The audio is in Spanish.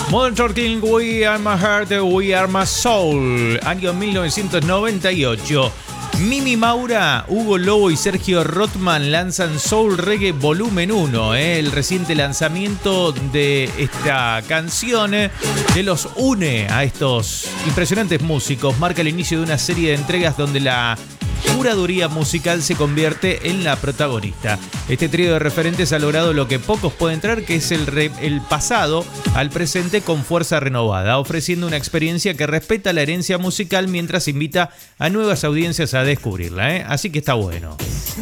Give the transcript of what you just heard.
Modern Talking, We Are My Heart, We Are My Soul, año 1998. Mimi Maura, Hugo Lobo y Sergio Rothman lanzan Soul Reggae Volumen 1, el reciente lanzamiento de esta canción que los une a estos impresionantes músicos. Marca el inicio de una serie de entregas donde la curaduría musical se convierte en la protagonista. Este trío de referentes ha logrado lo que pocos pueden traer, que es el pasado al presente con fuerza renovada, ofreciendo una experiencia que respeta la herencia musical mientras invita a nuevas audiencias a descubrirla, Así que está bueno.